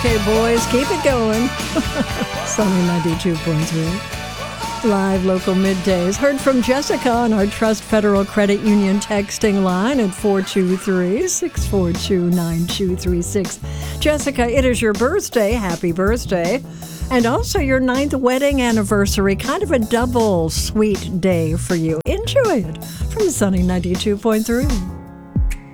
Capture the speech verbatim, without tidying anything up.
Okay, boys, keep it going. Sunny ninety-two point three. Live local middays. Heard from Jessica on our Trust Federal Credit Union texting line at four two three, six four two, nine two three six. Jessica, it is your birthday. Happy birthday. And also your ninth wedding anniversary. Kind of a double sweet day for you. Enjoy it from Sunny ninety-two point three.